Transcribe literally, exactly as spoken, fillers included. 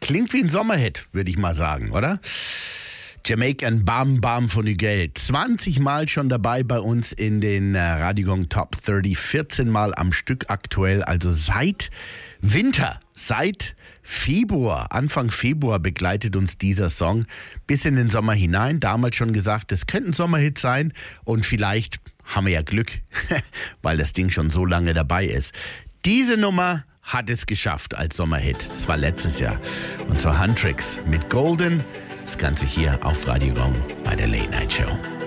Klingt wie ein Sommerhit, würde ich mal sagen, oder? Jamaican Bam Bam von Hügel. zwanzig Mal schon dabei bei uns in den äh, Radiogong Top dreißig. vierzehn Mal am Stück aktuell. Also seit Winter, seit Februar, Anfang Februar begleitet uns dieser Song bis in den Sommer hinein. Damals schon gesagt, es könnte ein Sommerhit sein und vielleicht haben wir ja Glück, weil das Ding schon so lange dabei ist. Diese Nummer hat es geschafft als Sommerhit. Das war letztes Jahr. Und zwar Huntrix mit Golden. Das Ganze hier auf Radio Gong bei der Late Night Show.